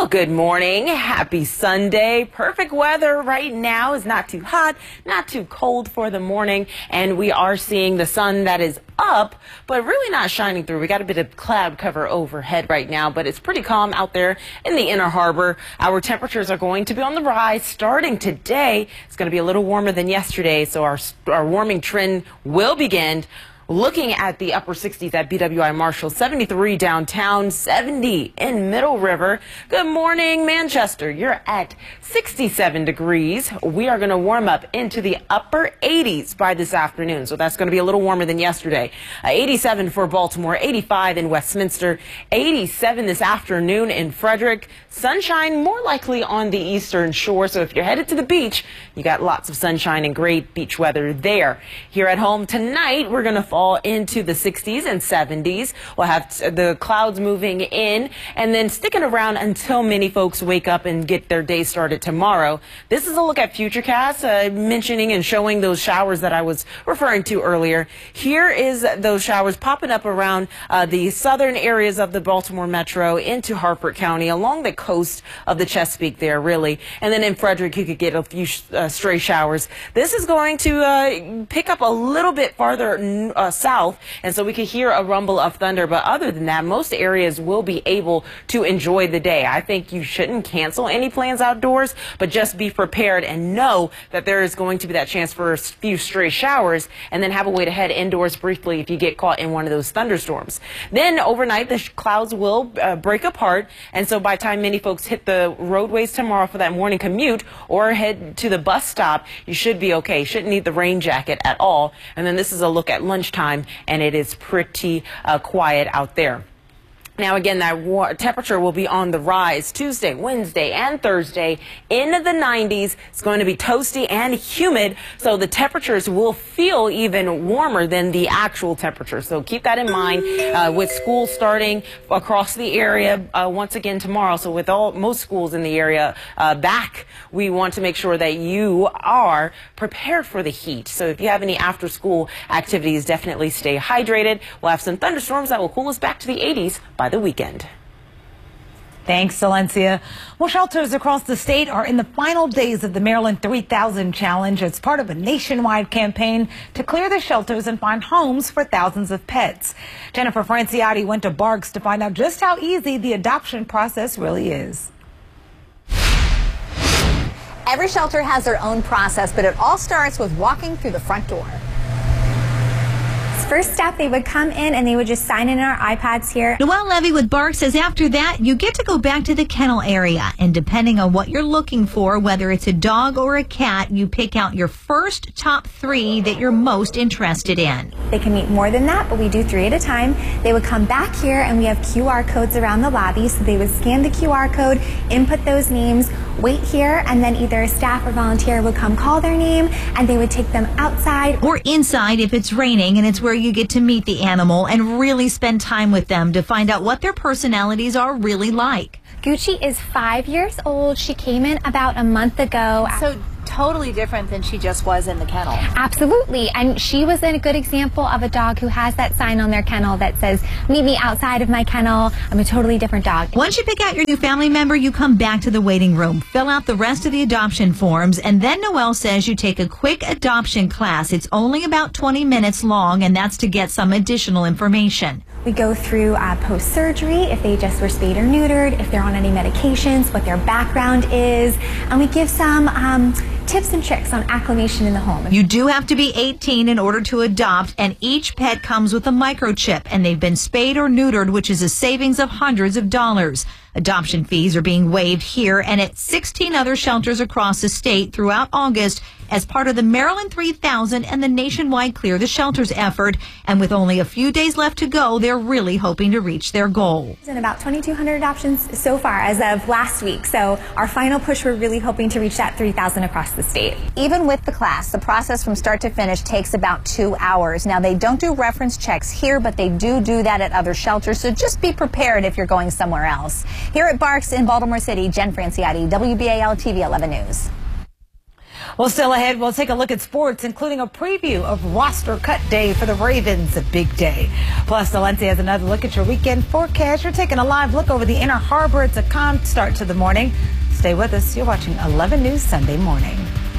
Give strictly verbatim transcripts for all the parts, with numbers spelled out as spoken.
Well, good morning. Happy Sunday. Perfect weather right now. Is not too hot, not too cold for the morning. And we are seeing the sun that is up, but really not shining through. We got a bit of cloud cover overhead right now, but it's pretty calm out there in the inner harbor. Our temperatures are going to be on the rise starting today. It's going to be a little warmer than yesterday, so our, our warming trend will begin. Looking at the upper sixties at B W I Marshall, seventy-three downtown, seventy in Middle River. Good morning, Manchester. You're at sixty-seven degrees. We are going to warm up into the upper eighties by this afternoon, so that's going to be a little warmer than yesterday. Uh, eighty-seven for Baltimore, eighty-five in Westminster, eighty-seven this afternoon in Frederick. Sunshine more likely on the eastern shore, so if you're headed to the beach, you got lots of sunshine and great beach weather there. Here at home tonight, we're going to fall into the sixties and seventies. We'll have the clouds moving in and then sticking around until many folks wake up and get their day started tomorrow. This is a look at Futurecast, uh, mentioning and showing those showers that I was referring to earlier. Here is those showers popping up around uh, the southern areas of the Baltimore Metro into Harford County, along the coast of the Chesapeake there, really. And then in Frederick, you could get a few uh, stray showers. This is going to uh, pick up a little bit farther uh, south, and so we could hear a rumble of thunder. But other than that, most areas will be able to enjoy the day. I think you shouldn't cancel any plans outdoors, but just be prepared and know that there is going to be that chance for a few stray showers, and then have a way to head indoors briefly if you get caught in one of those thunderstorms. Then overnight, the clouds will uh, break apart, and so by the time many folks hit the roadways tomorrow for that morning commute or head to the bus stop, you should be okay. Shouldn't need the rain jacket at all. And then this is a look at lunchtime, and it is pretty uh, quiet out there. Now, again, that temperature will be on the rise Tuesday, Wednesday, and Thursday in the nineties. It's going to be toasty and humid, so the temperatures will feel even warmer than the actual temperature. So keep that in mind uh, with school starting across the area uh, once again tomorrow. So with all most schools in the area uh, back, we want to make sure that you are prepared for the heat. So if you have any after-school activities, definitely stay hydrated. We'll have some thunderstorms that will cool us back to the eighties by the weekend. Thanks, Valencia. Well, shelters across the state are in the final days of the Maryland three thousand Challenge. It's part of a nationwide campaign to clear the shelters and find homes for thousands of pets. Jennifer Franciotti went to Barks to find out just how easy the adoption process really is. Every shelter has their own process, but it all starts with walking through the front door. First step, they would come in and they would just sign in our iPads here. Noelle Levy with Barks says after that, you get to go back to the kennel area. And depending on what you're looking for, whether it's a dog or a cat, you pick out your first top three that you're most interested in. They can meet more than that, but we do three at a time. They would come back here and we have Q R codes around the lobby. So they would scan the Q R code, input those names, wait here, and then either a staff or volunteer would come call their name and they would take them outside. Or inside if it's raining, and it's where you get to meet the animal and really spend time with them to find out what their personalities are really like. Gucci is five years old. She came in about a month ago. So totally different than she just was in the kennel. Absolutely. And she was a good example of a dog who has that sign on their kennel that says, meet me outside of my kennel. I'm a totally different dog. Once you pick out your new family member, you come back to the waiting room, fill out the rest of the adoption forms, and then Noelle says you take a quick adoption class. It's only about twenty minutes long, and that's to get some additional information. We go through uh, post-surgery, if they just were spayed or neutered, if they're on any medications, what their background is, and we give some um, tips and tricks on acclimation in the home. You do have to be eighteen in order to adopt, and each pet comes with a microchip, and they've been spayed or neutered, which is a savings of hundreds of dollars. Adoption fees are being waived here and at sixteen other shelters across the state throughout August as part of the Maryland three thousand and the nationwide Clear the Shelters effort. And with only a few days left to go, they're really hoping to reach their goal. And about twenty-two hundred adoptions so far as of last week. So our final push, we're really hoping to reach that three thousand across the state. Even with the class, the process from start to finish takes about two hours. Now, they don't do reference checks here, but they do do that at other shelters. So just be prepared if you're going somewhere else. Here at Barks in Baltimore City, Jen Franciotti, W B A L T V eleven News. Well, still ahead, we'll take a look at sports, including a preview of roster cut day for the Ravens, a big day. Plus, Valencia has another look at your weekend forecast. You're taking a live look over the Inner Harbor. It's a calm start to the morning. Stay with us. You're watching eleven News Sunday Morning.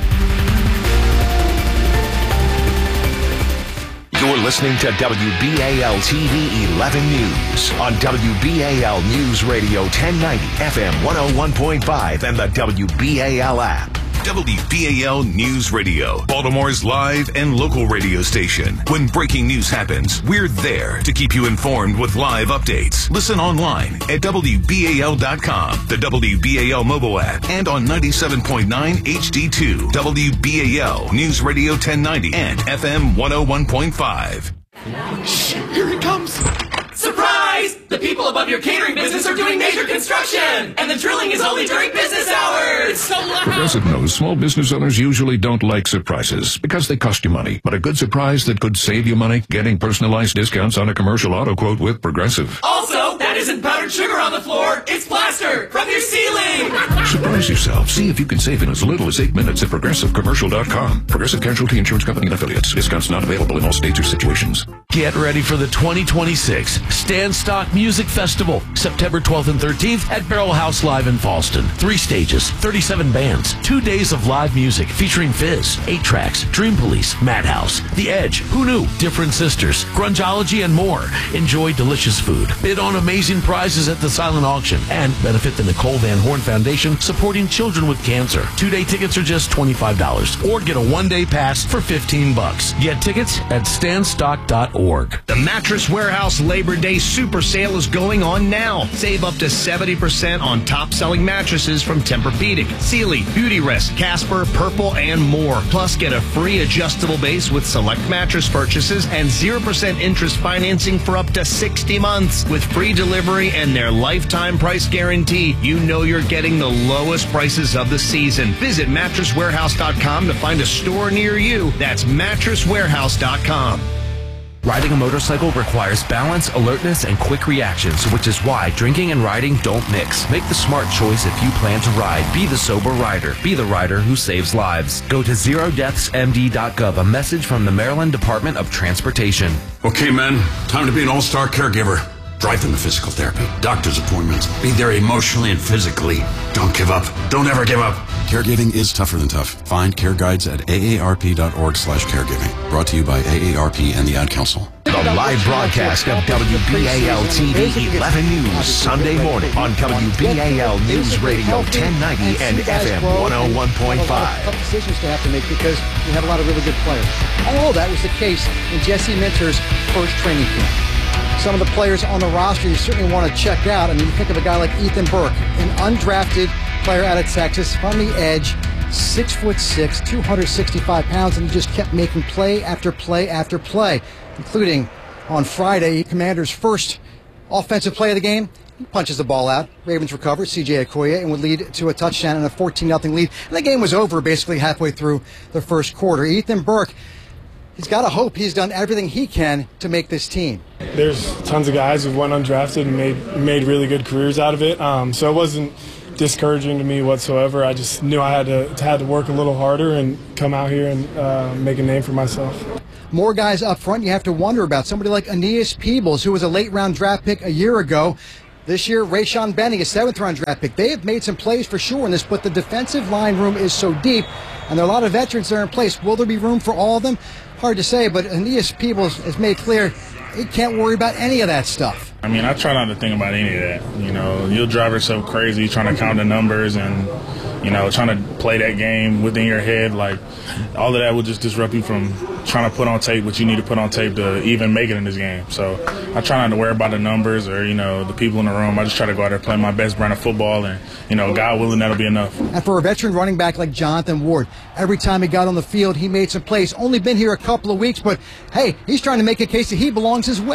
You're listening to W B A L T V eleven News on W B A L News Radio ten ninety F M one oh one point five and the W B A L app. W B A L News Radio, Baltimore's live and local radio station. When breaking news happens, we're there to keep you informed with live updates. Listen online at W B A L dot com, the W B A L mobile app, and on ninety-seven point nine H D two, W B A L News Radio ten ninety and F M one oh one point five. Shh, here it comes. Surprise! The people above your catering business are doing major construction, and the drilling is only during business hours. So loud. Progressive knows small business owners usually don't like surprises because they cost you money. But a good surprise that could save you money, getting personalized discounts on a commercial auto quote with Progressive. Also, that isn't powdered sugar on the floor. It's plaster from your ceiling. Surprise yourself. See if you can save in as little as eight minutes at Progressive Commercial dot com. Progressive Casualty Insurance Company and Affiliates. Discounts not available in all states or situations. Get ready for the twenty twenty-six Stand Stock Music Festival, September twelfth and thirteenth at Barrel House Live in Fallston. Three stages, thirty-seven bands, two days of live music featuring Fizz, eight tracks, Dream Police, Madhouse, The Edge, Who Knew, Different Sisters, Grungeology, and more. Enjoy delicious food, bid on amazing prizes at the silent auction, and benefit the Nicole Van Horn Foundation supporting children with cancer. Two-day tickets are just twenty-five dollars, or get a one-day pass for fifteen bucks. Get tickets at stand stock dot org. The Mattress Warehouse Labor Day Super Sale is going on now. Save up to seventy percent on top-selling mattresses from Tempur-Pedic, Sealy, Beautyrest, Casper, Purple, and more. Plus, get a free adjustable base with select mattress purchases and zero percent interest financing for up to sixty months. With free delivery and their lifetime price guarantee, you know you're getting the lowest prices of the season. Visit mattress warehouse dot com to find a store near you. That's mattress warehouse dot com. Riding a motorcycle requires balance, alertness, and quick reactions, which is why drinking and riding don't mix. Make the smart choice if you plan to ride. Be the sober rider. Be the rider who saves lives. Go to zero deaths M D dot gov, a message from the Maryland Department of Transportation. Okay, men, time to be an all-star caregiver. Drive them to physical therapy, doctor's appointments. Be there emotionally and physically. Don't give up. Don't ever give up. Caregiving is tougher than tough. Find care guides at A A R P dot org slash caregiving. Brought to you by A A R P and the Ad Council. The live broadcast of W B A L T V eleven News Sunday morning on W B A L News Radio ten ninety and F M one oh one point five. Tough decisions to have to make because we have a lot of really good players. All that was the case in Jesse Minter's first training camp. Some of the players on the roster you certainly want to check out. I mean, you think of a guy like Ethan Burke, an undrafted player out of Texas from the edge, six foot six, two hundred sixty-five pounds, and he just kept making play after play after play, including on Friday, Commander's first offensive play of the game. He punches the ball out. Ravens recover, C J Okoye, and would lead to a touchdown and a fourteen nothing lead. And the game was over basically halfway through the first quarter. Ethan Burke, he's got to hope he's done everything he can to make this team. There's tons of guys who went undrafted and made made really good careers out of it. Um, so it wasn't discouraging to me whatsoever. I just knew I had to had to work a little harder and come out here and uh, make a name for myself. More guys up front you have to wonder about. Somebody like Aeneas Peebles, who was a late-round draft pick a year ago. This year, Rayshon Benning, a seventh-round draft pick. They have made some plays for sure in this, but the defensive line room is so deep, and there are a lot of veterans that are in place. Will there be room for all of them? Hard to say, but Aeneas Peebles has made clear he can't worry about any of that stuff. I mean, I try not to think about any of that. You know, you'll drive yourself crazy trying to count the numbers and, you know, trying to play that game within your head. Like, all of that will just disrupt you from trying to put on tape what you need to put on tape to even make it in this game. So I try not to worry about the numbers or, you know, the people in the room. I just try to go out there and play my best brand of football, and, you know, God willing, that'll be enough. And for a veteran running back like Jonathan Ward, every time he got on the field, he made some plays. Only been here a couple of weeks, but, hey, he's trying to make a case that he belongs as well.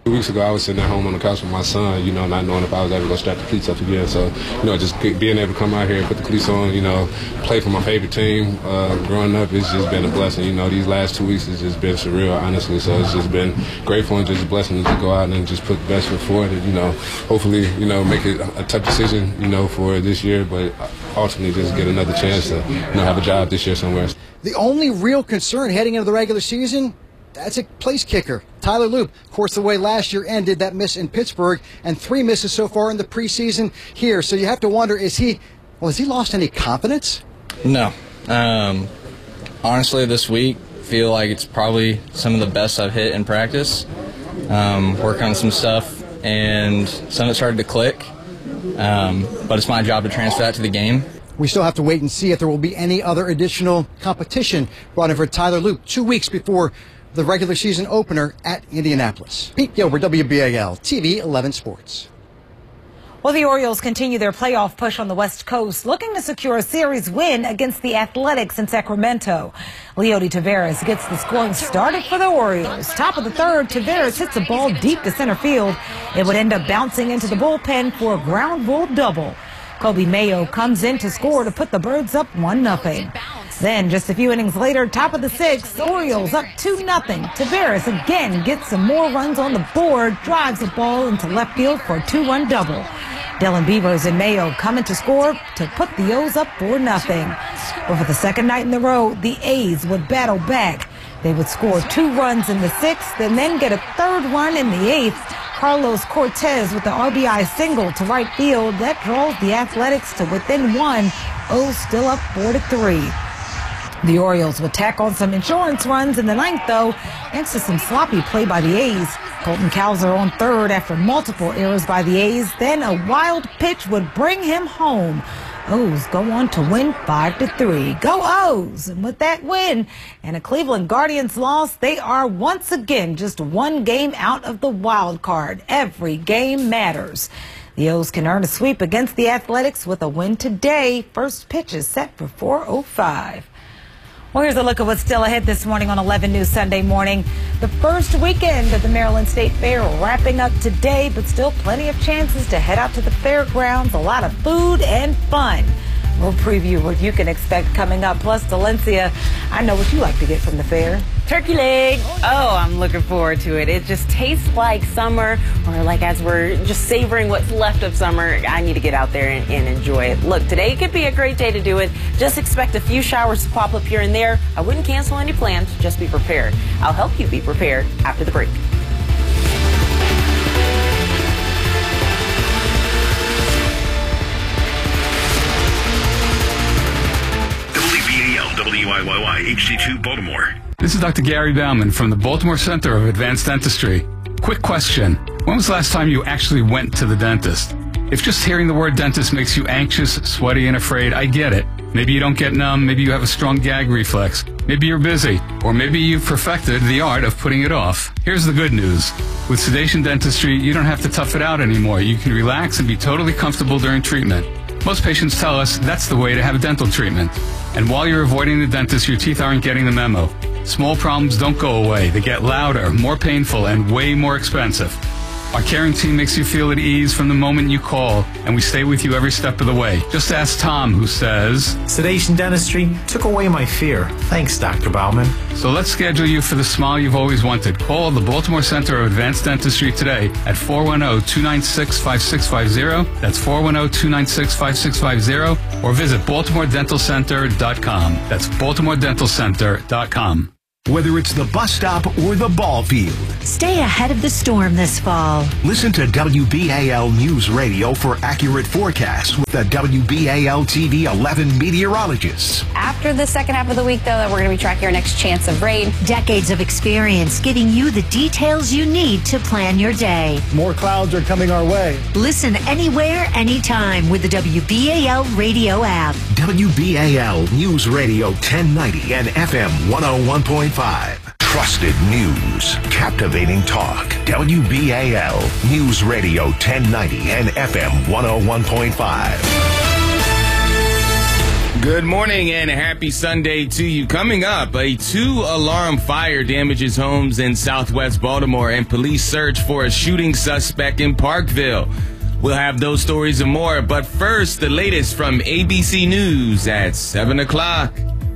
Two weeks ago, I was sitting at home on the couch with my son, you know, not knowing if I was ever going to strap the cleats up again. So, you know, just being able to come out here and put the cleats on, you know, play for my favorite team uh, growing up, it's just been a blessing. You know, these last two weeks has just been surreal, honestly. So it's just been grateful and just a blessing to go out and just put the best foot forward and, you know, hopefully, you know, make it a tough decision, you know, for this year, but ultimately just get another chance to, you know, have a job this year somewhere. The only real concern heading into the regular season, that's a place kicker. Tyler Loop, of course, the way last year ended, that miss in Pittsburgh, and three misses so far in the preseason here. So you have to wonder, is he, well, has he lost any confidence? No. Um, honestly, this week, feel like it's probably some of the best I've hit in practice. Um, work on some stuff, and some of it started to click. Um, but it's my job to transfer that to the game. We still have to wait and see if there will be any other additional competition brought in for Tyler Loop two weeks before the regular season opener at Indianapolis. Pete Gilbert, W B A L T V eleven Sports. Well, the Orioles continue their playoff push on the West Coast, looking to secure a series win against the Athletics in Sacramento. Leody Taveras gets the scoring started for the Orioles. Top of the third, Taveras hits a ball deep to center field. It would end up bouncing into the bullpen for a ground rule double. Kobe Mayo comes in to score to put the Birds up one nothing. Then, just a few innings later, top of the sixth, the Orioles up two nothing. Taveras again gets some more runs on the board, drives the ball into left field for a two-run double. Dylan Beavers and Mayo coming to score to put the O's up four nothing. But for the second night in a row, the A's would battle back. They would score two runs in the sixth and then get a third run in the eighth. Carlos Cortez with the R B I single to right field. That draws the Athletics to within one. O's still up four to three. The Orioles would tack on some insurance runs in the ninth, though, thanks to some sloppy play by the A's. Colton Cowser on third after multiple errors by the A's. Then a wild pitch would bring him home. O's go on to win five to three. Go O's! And with that win and a Cleveland Guardians loss, they are once again just one game out of the wild card. Every game matters. The O's can earn a sweep against the Athletics with a win today. First pitch is set for four oh five. Well, here's a look at what's still ahead this morning on eleven News Sunday Morning. The first weekend of the Maryland State Fair wrapping up today, but still plenty of chances to head out to the fairgrounds. A lot of food and fun. We'll preview what you can expect coming up. Plus, Valencia, I know what you like to get from the fair. Turkey leg. Oh, I'm looking forward to it. It just tastes like summer, or like as we're just savoring what's left of summer, I need to get out there and, and enjoy it. Look, today could be a great day to do it. Just expect a few showers to pop up here and there. I wouldn't cancel any plans. Just be prepared. I'll help you be prepared after the break. W I Y Y H D two Baltimore. This is Doctor Gary Bauman from the Baltimore Center of Advanced Dentistry. Quick question. When was the last time you actually went to the dentist? If just hearing the word dentist makes you anxious, sweaty, and afraid, I get it. Maybe you don't get numb, maybe you have a strong gag reflex, maybe you're busy, or maybe you've perfected the art of putting it off. Here's the good news. With sedation dentistry, you don't have to tough it out anymore. You can relax and be totally comfortable during treatment. Most patients tell us that's the way to have a dental treatment. And while you're avoiding the dentist, your teeth aren't getting the memo. Small problems don't go away. They get louder, more painful, and way more expensive. Our caring team makes you feel at ease from the moment you call, and we stay with you every step of the way. Just ask Tom, who says, sedation dentistry took away my fear. Thanks, Doctor Bauman. So let's schedule you for the smile you've always wanted. Call the Baltimore Center of Advanced Dentistry today at four one zero, two nine six, five six five zero. That's four one zero, two nine six, five six five zero. Or visit baltimore dental center dot com. That's baltimore dental center dot com. Whether it's the bus stop or the ball field, stay ahead of the storm this fall. Listen to W B A L News Radio for accurate forecasts with the W B A L T V eleven meteorologists. After the second half of the week, though, that we're going to be tracking our next chance of rain. Decades of experience giving you the details you need to plan your day. More clouds are coming our way. Listen anywhere, anytime with the W B A L radio app. W B A L News Radio ten ninety and F M one oh one point five. Trusted news, captivating talk. W B A L News Radio ten ninety and F M one oh one point five. Good morning and happy Sunday to you. Coming up, a two-alarm fire damages homes in southwest Baltimore and police search for a shooting suspect in Parkville. We'll have those stories and more, but first, the latest from A B C News at seven o'clock.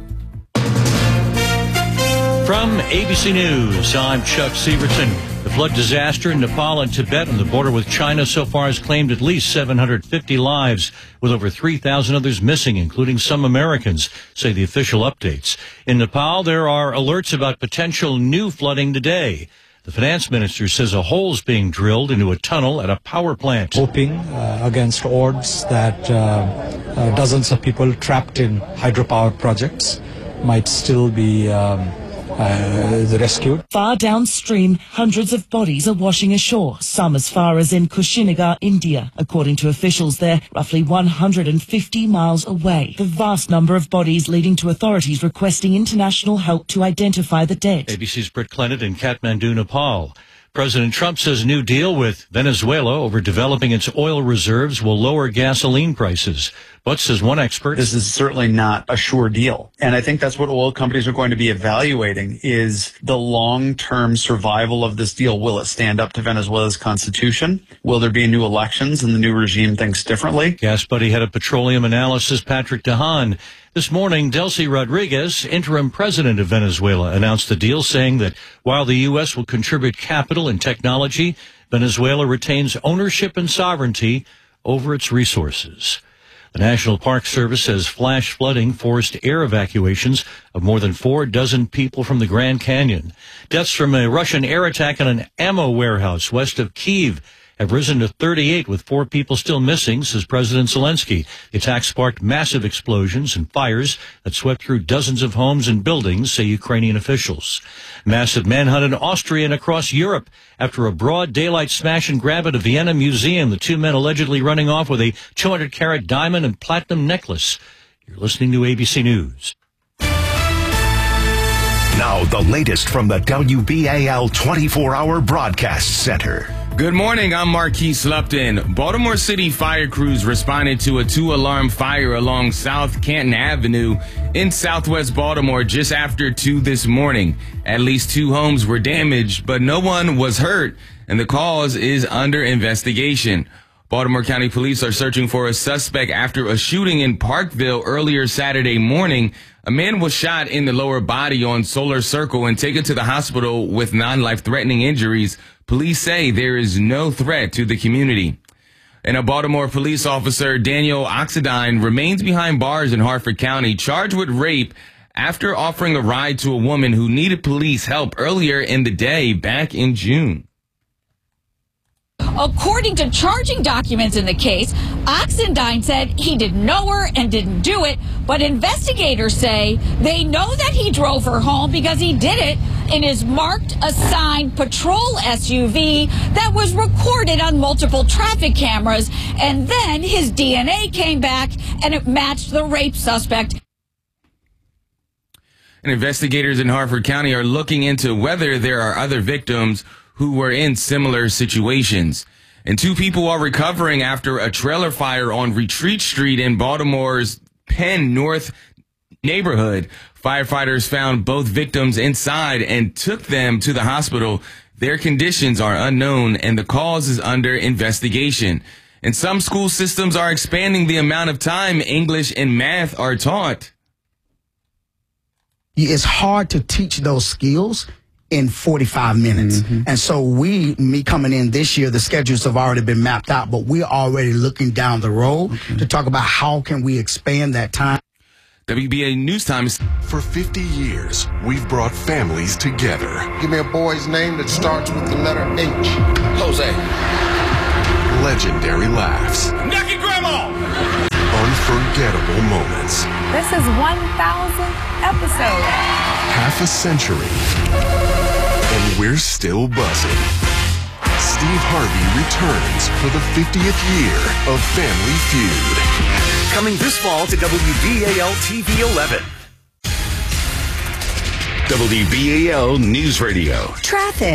From A B C News, I'm Chuck Severson. The flood disaster in Nepal and Tibet on the border with China so far has claimed at least seven hundred fifty lives, with over three thousand others missing, including some Americans, say the official updates. In Nepal, there are alerts about potential new flooding today. The finance minister says a hole is being drilled into a tunnel at a power plant. Hoping uh, against odds that uh, uh, dozens of people trapped in hydropower projects might still be um, Uh, rescued. Far downstream, hundreds of bodies are washing ashore, some as far as in Kushinagar, India. According to officials there, roughly one hundred fifty miles away. The vast number of bodies leading to authorities requesting international help to identify the dead. A B C's Britt Clennett in Kathmandu, Nepal. President Trump says a new deal with Venezuela over developing its oil reserves will lower gasoline prices. But, says one expert, this is certainly not a sure deal. And I think that's what oil companies are going to be evaluating, is the long-term survival of this deal. Will it stand up to Venezuela's constitution? Will there be new elections and the new regime thinks differently? Gas Buddy head of petroleum analysis Patrick DeHaan. This morning, Delcy Rodriguez, interim president of Venezuela, announced the deal, saying that while the U S will contribute capital and technology, Venezuela retains ownership and sovereignty over its resources. The National Park Service says flash flooding forced air evacuations of more than four dozen people from the Grand Canyon. Deaths from a Russian air attack on an ammo warehouse west of Kyiv have risen to thirty-eight, with four people still missing, says President Zelensky. The attack sparked massive explosions and fires that swept through dozens of homes and buildings, say Ukrainian officials. Massive manhunt in Austria and across Europe after a broad daylight smash and grab at a Vienna museum. The two men allegedly running off with a two hundred carat diamond and platinum necklace. You're listening to A B C News. Now, the latest from the W B A L twenty-four hour Broadcast Center. Good morning, I'm Marquise Lupton. Baltimore City fire crews responded to a two-alarm fire along South Canton Avenue in southwest Baltimore just after two this morning. At least two homes were damaged, but no one was hurt, and the cause is under investigation. Baltimore County Police are searching for a suspect after a shooting in Parkville earlier Saturday morning. A man was shot in the lower body on Solar Circle and taken to the hospital with non-life-threatening injuries. Police say there is no threat to the community. And a Baltimore police officer, Daniel Oxidine, remains behind bars in Harford County, charged with rape after offering a ride to a woman who needed police help earlier in the day back in June. According to charging documents in the case, Oxendine said he didn't know her and didn't do it, but investigators say they know that he drove her home because he did it in his marked assigned patrol S U V that was recorded on multiple traffic cameras, and then his D N A came back and it matched the rape suspect. And investigators in Harford County are looking into whether there are other victims who were in similar situations. And two people are recovering after a trailer fire on Retreat Street in Baltimore's Penn North neighborhood. Firefighters found both victims inside and took them to the hospital. Their conditions are unknown and the cause is under investigation. And some school systems are expanding the amount of time English and math are taught. It's hard to teach those skills in forty-five minutes. Mm-hmm. And so we, me coming in this year, the schedules have already been mapped out, but we're already looking down the road okay. to talk about how can we expand that time. W B A News Time. For fifty years, we've brought families together. Give me a boy's name that starts with the letter H. Jose. Legendary laughs. Nucky Grandma! Unforgettable moments. This is one thousand episodes. Half a century. And we're still buzzing. Steve Harvey returns for the fiftieth year of Family Feud. Coming this fall to W B A L T V eleven. W B A L News Radio. Traffic.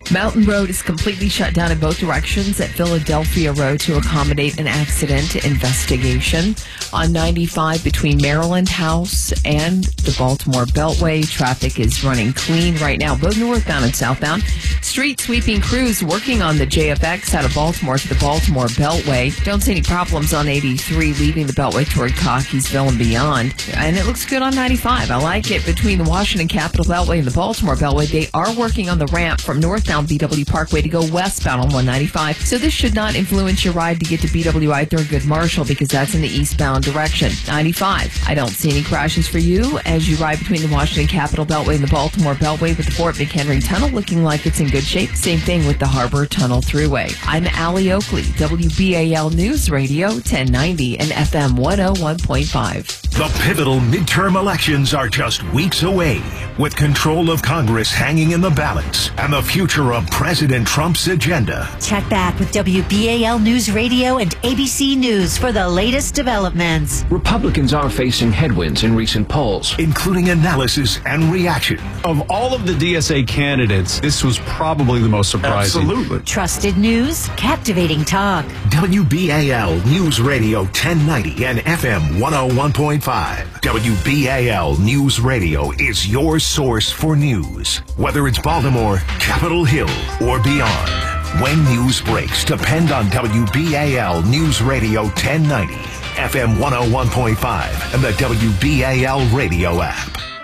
Mountain Road is completely shut down in both directions at Philadelphia Road to accommodate an accident investigation. On ninety-five between Maryland House and the Baltimore Beltway, traffic is running clean right now, both northbound and southbound. Street sweeping crews working on the J F X out of Baltimore to the Baltimore Beltway. Don't see any problems on eighty-three leaving the Beltway toward Cockeysville and beyond. And it looks good on ninety-five. I like it between the Washington Capitol Beltway and the Baltimore Beltway. They are working on the ramp from northbound B W Parkway to go westbound on one ninety-five. So this should not influence your ride to get to B W I Thurgood Marshall because that's in the eastbound direction. ninety-five. I don't see any crashes for you as you ride between the Washington Capitol Beltway and the Baltimore Beltway with the Fort McHenry Tunnel looking like it's in good shape. Same thing with the Harbor Tunnel Thruway. I'm Allie Oakley, W B A L News Radio ten ninety and F M one oh one point five. The pivotal midterm elections are just weeks away, with control of Congress hanging in the balance and the future of President Trump's agenda. Check back with W B A L News Radio and A B C News for the latest developments. Republicans are facing headwinds in recent polls, including analysis and reaction. Of all of the D S A candidates, this was probably the most surprising. Absolutely. Trusted news, captivating talk. W B A L News Radio ten ninety and F M one oh one point five. W B A L News Radio is your source for news, whether it's Baltimore, Capitol Hill, or beyond. When news breaks, depend on W B A L News Radio ten ninety, F M one oh one point five, and the W B A L radio app.